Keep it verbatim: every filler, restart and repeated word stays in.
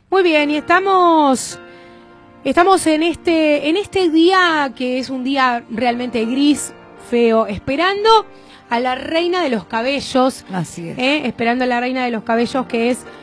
Muy bien, y estamos, estamos en este, en este día que es un día realmente gris, feo, esperando a la reina de los cabellos. Así es. ¿eh? Esperando a la reina de los cabellos, que es